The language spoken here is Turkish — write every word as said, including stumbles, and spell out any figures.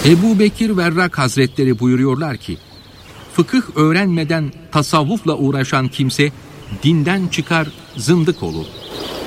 Ebu Bekir Verrak Hazretleri buyuruyorlar ki, fıkıh öğrenmeden tasavvufla uğraşan kimse dinden çıkar, zındık olur.